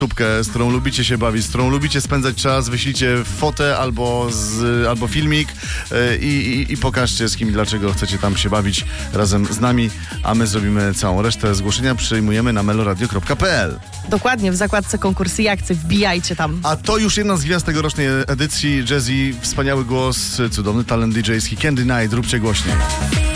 z którą lubicie się bawić, z którą lubicie spędzać czas, wyślijcie fotę albo filmik i pokażcie, z kim i dlaczego chcecie tam się bawić razem z nami, a my zrobimy całą resztę. Zgłoszenia przyjmujemy na meloradio.pl. Dokładnie, w zakładce konkursy i akcje, wbijajcie tam. A to już jedna z gwiazd tegorocznej edycji. Jazzy, wspaniały głos, cudowny talent DJ-ski. Candy Night, róbcie głośniej.